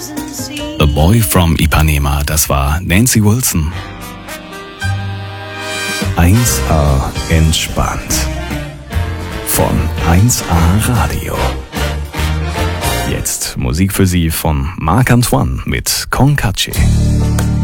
A Boy from Ipanema, das war Nancy Wilson. 1A entspannt. Von 1A Radio. Jetzt Musik für Sie von Marc Antoine mit Concace.